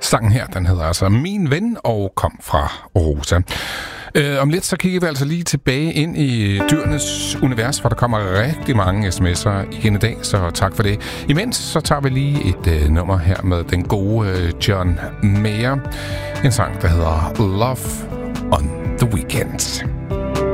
Sangen her, den hedder altså Min Ven og kom fra Rosa. Om lidt så kigger vi altså lige tilbage ind i dyrenes univers, hvor der kommer rigtig mange sms'er igen i dag, så tak for det. Imens så tager vi lige et nummer her med den gode John Mayer. En sang, der hedder Love on the Weekend.